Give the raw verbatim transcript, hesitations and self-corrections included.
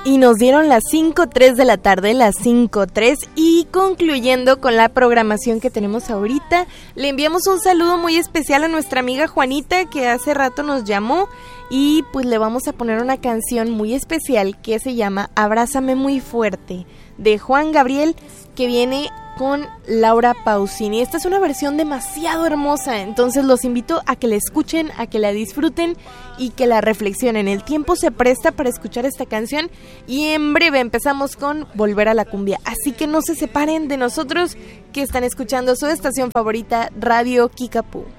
Y nos dieron las cinco tres de la tarde, las cinco tres, y concluyendo con la programación que tenemos ahorita, le enviamos un saludo muy especial a nuestra amiga Juanita, que hace rato nos llamó, y pues le vamos a poner una canción muy especial que se llama Abrázame muy fuerte, de Juan Gabriel, que viene con Laura Pausini. Esta es una versión demasiado hermosa, entonces los invito a que la escuchen, a que la disfruten y que la reflexionen. El tiempo se presta para escuchar esta canción y en breve empezamos con Volver a la Cumbia. Así que no se separen de nosotros, que están escuchando su estación favorita, Radio Kickapoo.